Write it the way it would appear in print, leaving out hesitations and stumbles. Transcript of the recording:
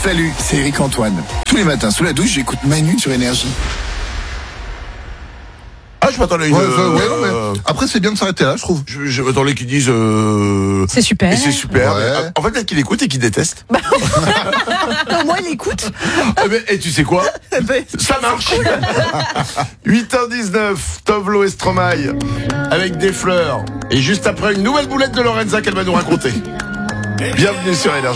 Salut, c'est Eric Antoine. Tous les matins, sous la douche, j'écoute Manu sur Énergie. Ah, je m'attendais à une... non, mais après, c'est bien de s'arrêter là, je trouve. Je m'attendais qu'ils disent... C'est super. Et c'est super. Ouais. Mais, en fait, peut-être qu'il écoute et qu'il déteste. Non, moi, il écoute. Et tu sais quoi? Ça marche. 8h19, Tovlo et Stromae avec des fleurs. Et juste après, une nouvelle boulette de Lorenza qu'elle va nous raconter. Bienvenue sur Énergie.